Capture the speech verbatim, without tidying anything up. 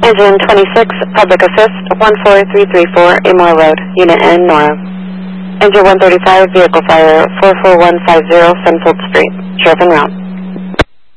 Engine twenty-six, Public Assist, one four three three four, Amore Road, Unit N, Nora. Engine one thirty-five, Vehicle Fire, four four one five zero, Sunfield Street, Sheriff en route.